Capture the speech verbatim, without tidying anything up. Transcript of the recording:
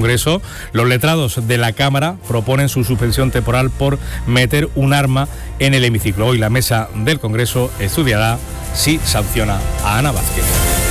Congreso. Los letrados de la Cámara proponen su suspensión temporal por meter un arma en el hemiciclo. Hoy la mesa del Congreso estudiará si sanciona a Ana Vázquez.